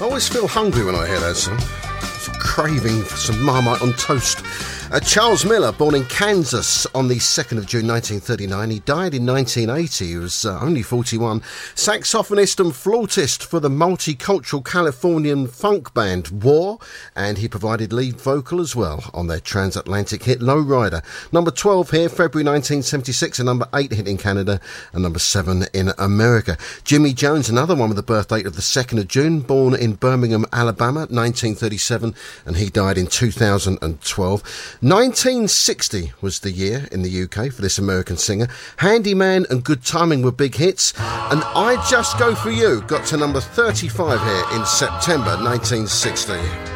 always feel hungry when I hear that song. Craving for some Marmite on toast. Charles Miller, born in Kansas on the 2nd of June 1939. He died in 1980. He was only 41. Saxophonist and flautist for the multicultural Californian funk band War, and he provided lead vocal as well on their transatlantic hit Lowrider. Number 12 here, February 1976, and number 8 hit in Canada, and number 7 in America. Jimmy Jones, another one with the birth date of the 2nd of June, born in Birmingham, Alabama, 1937, and he died in 2012. 1960 was the year in the UK for this American singer. Handyman and Good Timing were big hits, and I Just Go For You got to number 35 here in September 1960.